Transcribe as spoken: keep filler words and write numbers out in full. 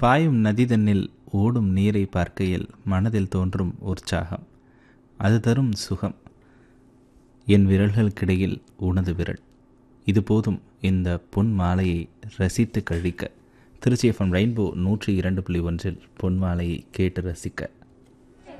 பாயும் நதி தன்னில் ஓடும் நீரை பார்க்கையில் மனதில் தோன்றும் உற்சாகம், அது தரும் சுகம். என் விரல்களுக்கிடையில் உனது விரல், இது போதும் இந்த பொன் மாலையை ரசித்து கழிக்க. திருச்சி எஃப்எம் ரெயின்போ நூற்றி இரண்டு புள்ளி ஒன்றில் பொன் மாலையை கேட்டு ரசிக்க.